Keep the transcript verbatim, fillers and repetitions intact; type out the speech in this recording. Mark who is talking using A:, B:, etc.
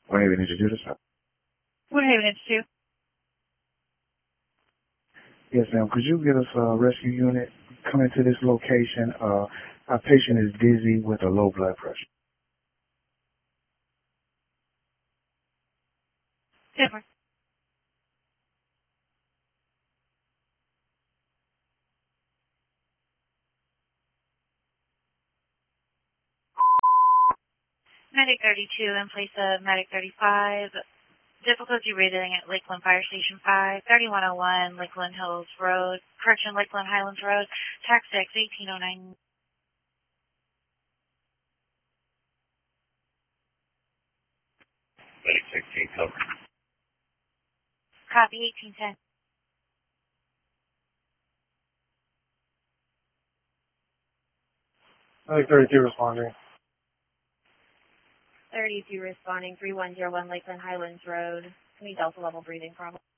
A: Woodhaven Institute is up.
B: Woodhaven Institute.
A: Yes, ma'am. Could you get us a rescue unit coming to this location? Uh, our patient is dizzy with a low blood pressure.
B: Different. Medic thirty-two in place of Medic thirty-five. Difficulty reading at Lakeland Fire Station five, thirty-one oh one Lakeland Hills Road, correction, Lakeland Highlands Road, tax six, eighteen oh nine.
C: Medic sixteen, help.
B: Copy, eighteen ten.
D: Medic thirty-two responding.
E: thirty-two responding, three one zero one Lakeland Highlands Road. Any Delta level breathing problem?